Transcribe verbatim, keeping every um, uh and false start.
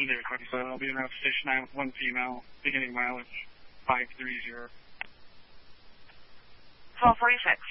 is David Clark. So I'll be in route station nine with one female, beginning mileage five three zero. twelve forty-six.